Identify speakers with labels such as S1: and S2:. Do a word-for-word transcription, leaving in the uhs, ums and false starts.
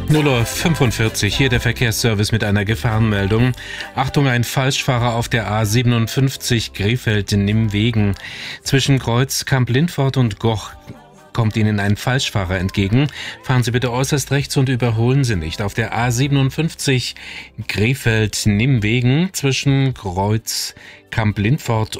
S1: null Uhr fünfundvierzig, hier der Verkehrsservice mit einer Gefahrenmeldung. Achtung, ein Falschfahrer auf der A siebenundfünfzig Krefeld-Nimwegen. Zwischen Kreuz Kamp-Lindfort und Goch kommt Ihnen ein Falschfahrer entgegen. Fahren Sie bitte äußerst rechts und überholen Sie nicht. Auf der A siebenundfünfzig Krefeld-Nimwegen zwischen Kreuz Kamp-Lindfort